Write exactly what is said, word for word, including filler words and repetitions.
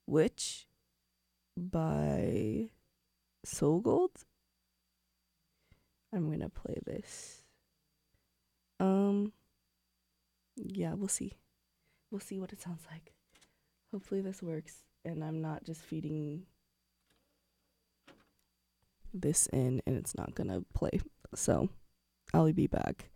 Witch by Soul Gold. I'm gonna play this. Um, yeah, we'll see. We'll see what it sounds like. Hopefully this works and I'm not just feeding this in and it's not gonna play. So I'll be back.